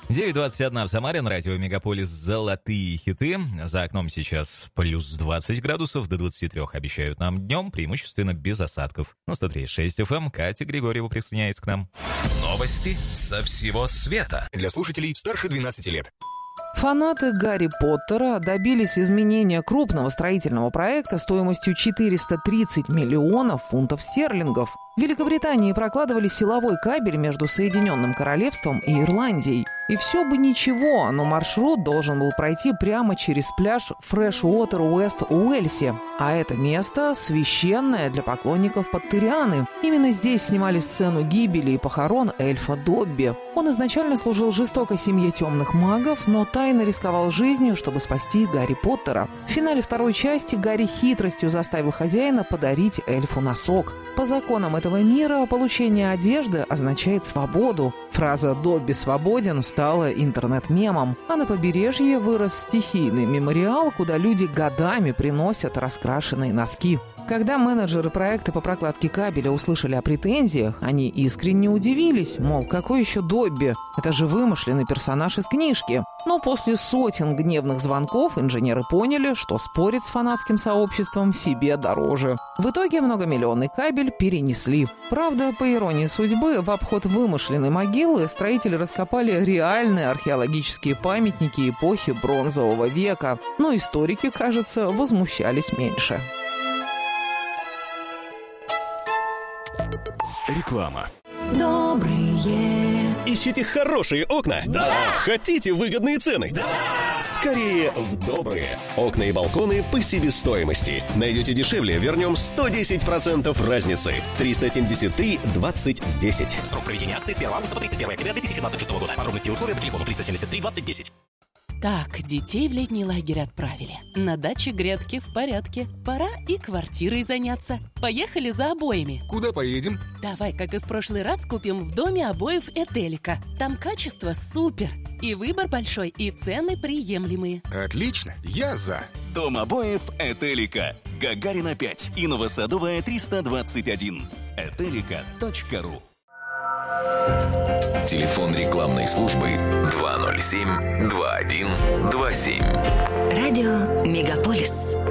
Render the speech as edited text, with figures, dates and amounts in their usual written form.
9:21 в Самаре, на радио Мегаполис «Золотые хиты». За окном сейчас плюс 20 градусов, до 23 обещают нам днем, преимущественно без осадков. На 103.6 FM Катя Григорьева присоединяется к нам. Новости со всего света для слушателей старше 12 лет. Фанаты Гарри Поттера добились изменения крупного строительного проекта стоимостью 430 миллионов фунтов стерлингов. В Великобритании прокладывали силовой кабель между Соединенным Королевством и Ирландией. И все бы ничего, но маршрут должен был пройти прямо через пляж Фреш-Уотер Уэст Уэльсе. А это место священное для поклонников Поттерианы. Именно здесь снимали сцену гибели и похорон эльфа Добби. Он изначально служил жестокой семье темных магов, но тайно рисковал жизнью, чтобы спасти Гарри Поттера. В финале второй части Гарри хитростью заставил хозяина подарить эльфу носок. По законам этого мира получение одежды означает свободу. Фраза «Добби свободен» стала интернет-мемом. А на побережье вырос стихийный мемориал, куда люди годами приносят раскрашенные носки. Когда менеджеры проекта по прокладке кабеля услышали о претензиях, они искренне удивились, мол, какой еще Добби? Это же вымышленный персонаж из книжки. Но после сотен гневных звонков инженеры поняли, что спорить с фанатским сообществом себе дороже. В итоге многомиллионный кабель перенесли. Правда, по иронии судьбы, в обход вымышленной могилы строители раскопали реальные археологические памятники эпохи Бронзового века. Но историки, кажется, возмущались меньше. Реклама. Добрые. Ищите хорошие окна? Да! Хотите выгодные цены? Да! Скорее в Добрые. Окна и балконы по себестоимости. Найдете дешевле, вернем 110% разницы. 373 20 10. Срок проведения акции с 1 августа по 31 октября 2026 года. Подробности и условия по телефону 373 20 10. Так, детей в летний лагерь отправили. На даче грядки в порядке. Пора и квартирой заняться. Поехали за обоями. Куда поедем? Давай, как и в прошлый раз, купим в доме обоев Этелика. Там качество супер. И выбор большой, и цены приемлемые. Отлично, я за. Дом обоев Этелика. Гагарина 5 и Новосадовая 321. Этелика.ру. Телефон рекламной службы 207-2127. Радио Мегаполис.